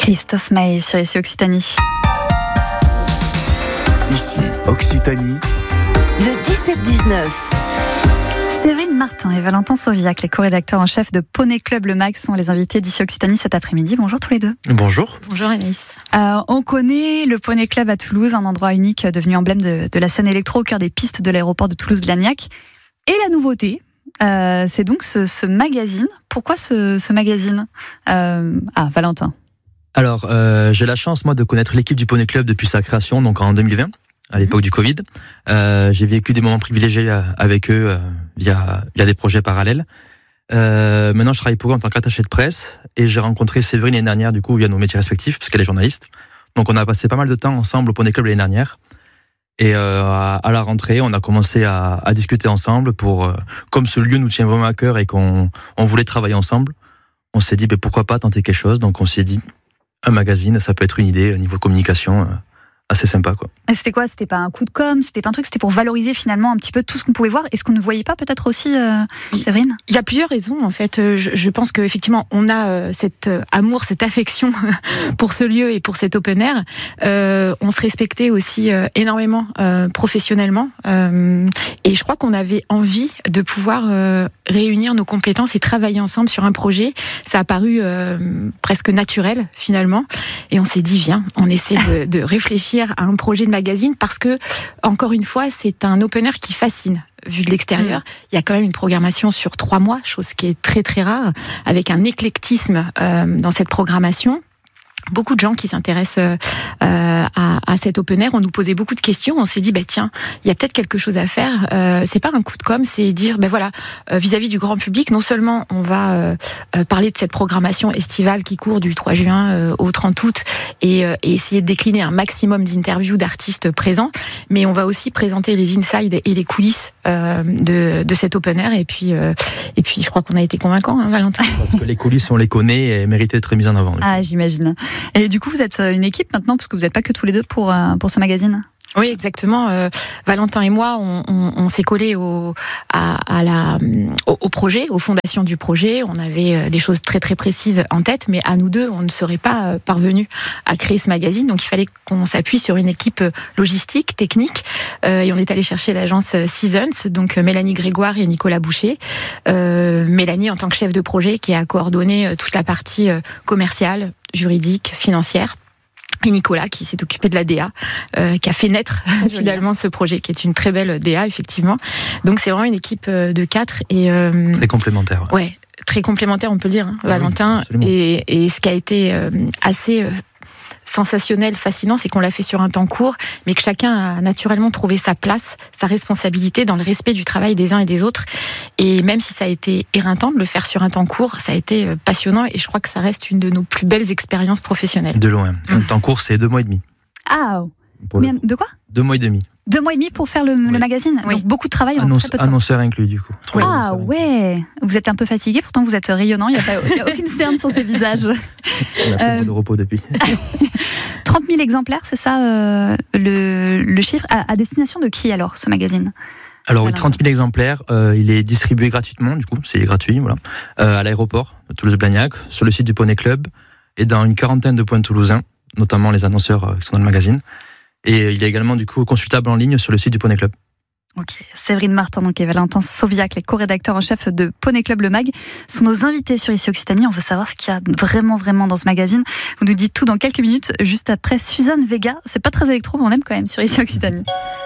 Christophe Maé sur ici Occitanie. Ici Occitanie. Le 17-19. Séverine Martin et Valentin Sauvillac, les co-rédacteurs en chef de Poney Club Le Mag, sont les invités d'ici Occitanie cet après-midi. Bonjour tous les deux. Bonjour. Bonjour Anaïs. On connaît le Poney Club à Toulouse, un endroit unique devenu emblème de la scène électro au cœur des pistes de l'aéroport de Toulouse-Blagnac. Et la nouveauté, c'est donc ce magazine. Pourquoi ce magazine Valentin. Alors, j'ai la chance, moi, de connaître l'équipe du Poney Club depuis sa création, donc en 2020, à l'époque du Covid. J'ai vécu des moments privilégiés avec eux via des projets parallèles. Maintenant, je travaille pour eux en tant qu'attaché de presse et j'ai rencontré Séverine l'année dernière, du coup, via nos métiers respectifs, parce qu'elle est journaliste. Donc, on a passé pas mal de temps ensemble au Poney Club l'année dernière. Et à la rentrée, on a commencé à discuter ensemble pour, comme ce lieu nous tient vraiment à cœur et qu'on voulait travailler ensemble, on s'est dit, pourquoi pas tenter quelque chose. Donc, on s'est dit, un magazine, ça peut être une idée au niveau communication assez sympa, quoi. Et c'était quoi ? C'était pas un coup de com', c'était pas un truc, c'était pour valoriser finalement un petit peu tout ce qu'on pouvait voir et ce qu'on ne voyait pas peut-être aussi, Séverine ? Il y a plusieurs raisons en fait. Je pense qu'effectivement on a cet amour, cette affection pour ce lieu et pour cet open air. On se respectait aussi énormément professionnellement et je crois qu'on avait envie de pouvoir réunir nos compétences et travailler ensemble sur un projet. Ça a paru presque naturel finalement et on s'est dit viens, on essaie de réfléchir à un projet de magazine parce que, encore une fois, c'est un open air qui fascine. Vu de l'extérieur, il y a quand même une programmation sur 3 mois, chose qui est très très rare, avec un éclectisme dans cette programmation. Beaucoup de gens qui s'intéressent à cet open air, on nous posait beaucoup de questions, on s'est dit tiens, il y a peut-être quelque chose à faire, c'est pas un coup de com', c'est dire vis-à-vis du grand public, non seulement on va parler de cette programmation estivale qui court du 3 juin au 30 août et essayer de décliner un maximum d'interviews d'artistes présents, mais on va aussi présenter les insides et les coulisses de cet open air et puis je crois qu'on a été convaincants, Valentin. Parce que les coulisses on les connaît et méritaient d'être mises en avant. Ah, j'imagine. Et du coup, vous êtes une équipe maintenant, parce que vous n'êtes pas que tous les deux pour ce magazine. Oui, exactement. Valentin et moi, on s'est collés au projet, aux fondations du projet. On avait des choses très très précises en tête, mais à nous deux, on ne serait pas parvenus à créer ce magazine. Donc, il fallait qu'on s'appuie sur une équipe logistique, technique. Et on est allé chercher l'agence Seasons, donc Mélanie Grégoire et Nicolas Boucher. Mélanie en tant que chef de projet, qui a coordonné toute la partie commerciale, juridique, financière. Et Nicolas qui s'est occupé de la DA, qui a fait naître finalement ce projet, qui est une très belle DA effectivement. Donc c'est vraiment une équipe de 4 et très complémentaire. Ouais, très complémentaire on peut le dire, Valentin. Oui, et ce qui a été assez sensationnel, fascinant, c'est qu'on l'a fait sur un temps court, mais que chacun a naturellement trouvé sa place, sa responsabilité dans le respect du travail des uns et des autres. Et même si ça a été éreintant de le faire sur un temps court, ça a été passionnant et je crois que ça reste une de nos plus belles expériences professionnelles. De loin. Un temps court, c'est 2 mois et demi. Ah, de quoi ? 2 mois et demi. 2 mois et demi pour faire le magazine. Oui. Donc beaucoup de travail en très peu de temps. Annonceur inclus du coup. Ah ouais. Vous êtes un peu fatigué, pourtant vous êtes rayonnant. Il n'y a aucune cerne sur ces visages. On a fait de repos depuis. 30 000 exemplaires, c'est ça le chiffre. À destination de qui alors ce magazine ? Alors oui, 30 000 exemplaires. Il est distribué gratuitement, du coup, c'est gratuit, voilà, à l'aéroport de Toulouse-Blagnac, sur le site du Poney Club et dans une 40aine de points toulousains, notamment les annonceurs qui sont dans le magazine. Et il est également du coup consultable en ligne sur le site du Poney Club. Ok, Séverine Martin donc, et Valentin Sauvillac, les co-rédacteurs en chef de Poney Club Le Mag, sont nos invités sur ici Occitanie. On veut savoir ce qu'il y a vraiment dans ce magazine. Vous nous dites tout dans quelques minutes, juste après Suzanne Vega. C'est pas très électro, mais on aime quand même sur ici Occitanie.